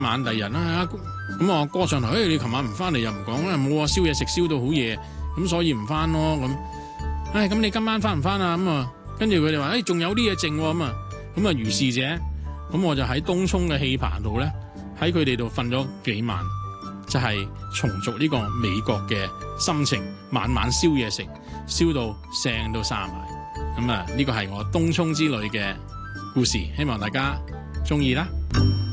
晚第二日啦，咁我過上嚟，你琴晚唔翻嚟又唔講啦，冇啊，燒嘢食燒到好夜，咁所以唔翻咯，咁，咁你今晚翻唔翻啊？咁啊，跟住佢哋話，仲有啲嘢剩喎，咁啊，如是者，咁我就喺東涌嘅戲棚度咧，喺佢哋度瞓咗幾晚，就係重續呢個美國嘅心情，晚晚燒嘢食，燒到聲都沙埋，咁呢個係我東涌之旅嘅故事，希望大家中意啦。